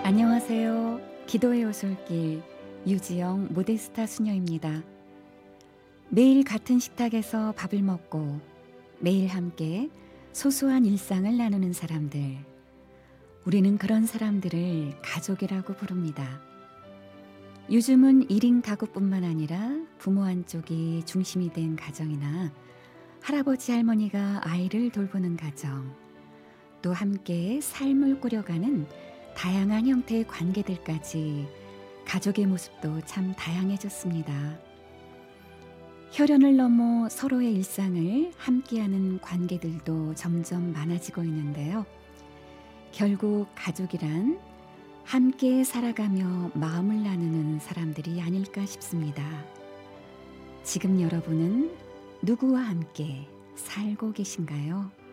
안녕하세요. 기도의 오솔길 유지영 모데스타 수녀입니다. 매일 같은 식탁에서 밥을 먹고 매일 함께 소소한 일상을 나누는 사람들. 우리는 그런 사람들을 가족이라고 부릅니다. 요즘은 1인 가구뿐만 아니라 부모 한쪽이 중심이 된 가정이나 할아버지 할머니가 아이를 돌보는 가정, 또 함께 삶을 꾸려가는 다양한 형태의 관계들까지 가족의 모습도 참 다양해졌습니다. 혈연을 넘어 서로의 일상을 함께하는 관계들도 점점 많아지고 있는데요. 결국 가족이란 함께 살아가며 마음을 나누는 사람들이 아닐까 싶습니다. 지금 여러분은 누구와 함께 살고 계신가요?